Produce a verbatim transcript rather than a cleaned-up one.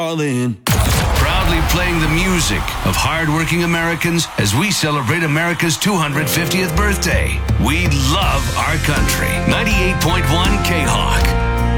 all in. Proudly playing the music of hardworking Americans as we celebrate America's two hundred fiftieth birthday. We love our country. ninety-eight point one K-Hawk.